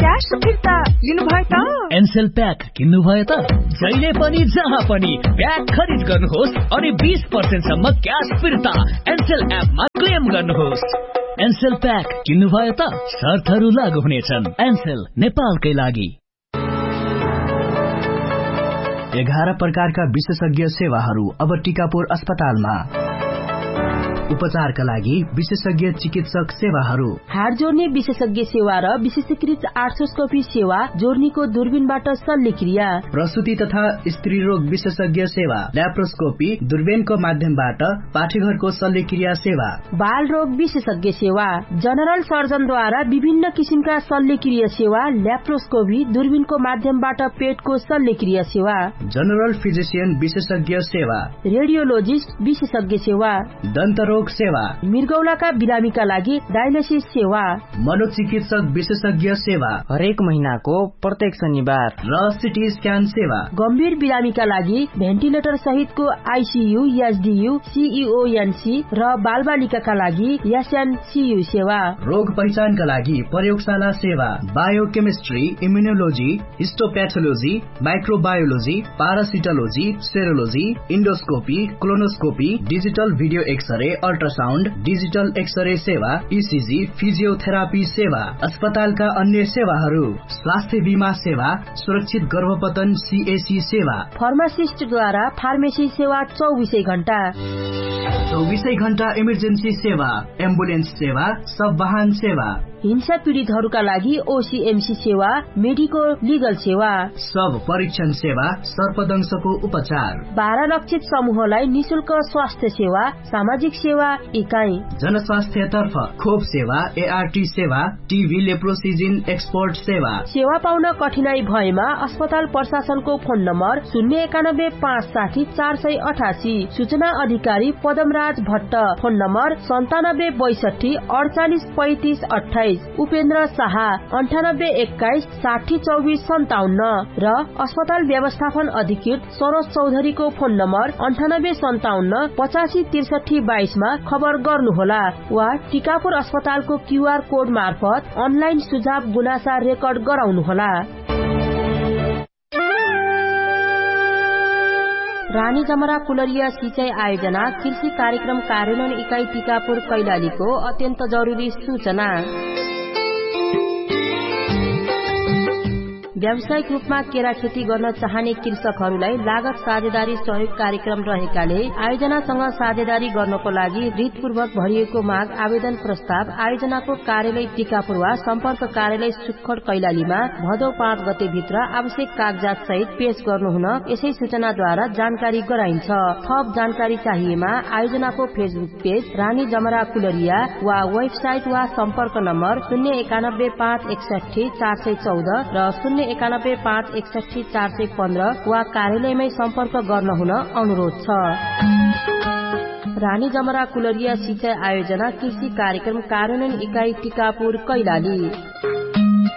Cash फिर्ता लिनुभयो त? एनसेल प्याक किन्नुभयो त? जहिले पनि जहाँ पनि प्याक खरिद गर्नुहोस् अनि 20% सम्म क्यास फिर्ता एनसेल एपमा क्लेम गर्नुहोस्। एनसेल प्याक किन्नुभयो त? शर्तहरू लागू हुनेछन्। एनसेल नेपालकै लागि। 11 प्रकारका विशेषज्ञ सेवाहरू अब टिकापुर अस्पतालमा। उपचारका लागि विशेषज्ञ चिकित्सक सेवाहरू, हाड जोड्ने विशेषज्ञ सेवा र विशेषीकृत आर्थ्रोस्कोपी सेवा, जोर्नीको दूरबीनबाट शल्यक्रिया, प्रसुति तथा स्त्री रोग विशेषज्ञ सेवा, ल्याप्रोस्कोपी दूरबीनको माध्यमबाट पाठेघरको शल्यक्रिया सेवा, बाल रोग विशेषज्ञ सेवा, जनरल सर्जनद्वारा विभिन्न किसिमका शल्यक्रिया सेवा, ल्याप्रोस्कोपी दूरबीनको माध्यमबाट पेटको शल्यक्रिया सेवा, जनरल फिजिशियन विशेषज्ञ सेवा, रेडियोलोजिस्ट विशेषज्ञ सेवा, दन्तरोग सेवा, मृगौलाका बिरामीका लागि डायलिसिस सेवा, मनोचिकित्सक विशेषज्ञ सेवा हरेक महिनाको प्रत्येक शनिबार, र सिटी स्क्यान सेवा, गम्भीर बिरामीका लागि भेन्टिलेटर सहितको आईसीयू, एसडीयू, सीईओएनसी र बालबालिकाका लागि एसएनसीयू सेवा, रोग पहिचानका लागि प्रयोगशाला सेवा, biochemistry, immunology, हिस्टोप्याथोलोजी, microbiology, पारासिटोलोजी, सेरोलोजी, endoscopy, colonoscopy, digital video x-ray, ultrasound, digital x-ray सेवा, ईसीजी, फिजियोथेरापी सेवा, अस्पतालका अन्य सेवाहरू, स्वास्थ्य बीमा सेवा, सुरक्षित गर्भपतन सीएसी सेवा, फार्मासिस्टद्वारा फार्मेसी सेवा 24 घण्टा, 24 घण्टा इमर्जेन्सी सेवा, एम्बुलेन्स सेवा, सब वाहन सेवा, हिंसा पीडितहरूका लागि ओसीएमसी सेवा, मेडिको लिगल सेवा, सब परीक्षण सेवा, सर्पदंशको उपचार, 12 लक्षित समूहलाई निशुल्क स्वास्थ्य सेवा, सामाजिक सेवा इकाइ, जनस्वास्थ्य तर्फ खोप सेवा, एआरटी सेवा, टीबी लेप्रोसिजिन एक्सपोर्ट सेवा। सेवा पाउन कठिनाई भएमा अस्पताल प्रशासनको फोन नम्बर 091 560 488, सूचना अधिकारी पदमराज भट्ट, फोन नम्बर 97 62 48 35 28, उपेन्द्र शाह 98 21 60 24 57 र अस्पताल व्यवस्थापन अधिकृत सरोज चौधरीको फोन नम्बर 98 57 85 63 22 मा खबर गर्नुहोला वा टिकापुर अस्पतालको क्यूआर कोड मार्फत अनलाइन सुझाव गुनासा रेकर्ड गराउनुहोला। रानी जमरा कुलरिया सिंचाई आयोजना कृषि कार्यक्रम कार्यान्वयन इकाइ टिकापुर कैलालीको अत्यन्त जरुरी सूचना। व्यावसायिक रूपमा केरा खेती गर्न चाहने कृषकहरूलाई लागत साझेदारी सहयोग कार्यक्रम रहेकाले आयोजनासँग साझेदारी गर्नको लागि रीतपूर्वक भरिएको माग आवेदन प्रस्ताव आयोजनाको कार्यालय टिकापुर वा सम्पर्क कार्यालय सुखखोड कैलालीमा भदौ 5 गते भित्र आवश्यक कागजात सहित पेश गर्नुहुन यसै सूचनाद्वारा जानकारी गराइन्छ। थप जानकारी चाहिएमा आयोजनाको फेसबुक पेज रानी जमरा कुलरिया वा वेबसाइट वा सम्पर्क नम्बर 091 561 414 र 091 561 415 वा कार्यालयमै सम्पर्क गर्न हुन अनुरोध छ। रानी जमरा कुलरिया सिंचाई आयोजना कृषि कार्यक्रम कार्यान्वयन इकाइ टिकापुर कैलाली।